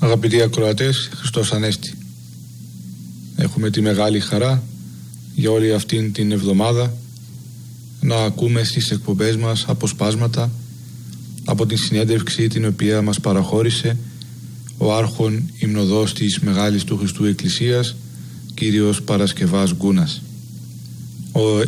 Αγαπητοί ακροατές, Χριστός Ανέστη. Έχουμε τη μεγάλη χαρά για όλη αυτήν την εβδομάδα να ακούμε στις εκπομπές μας αποσπάσματα από την συνέντευξη την οποία μας παραχώρησε ο άρχον υμνοδός της Μεγάλης του Χριστού Εκκλησίας, κύριος Παρασκευάς Γκούνας. Ο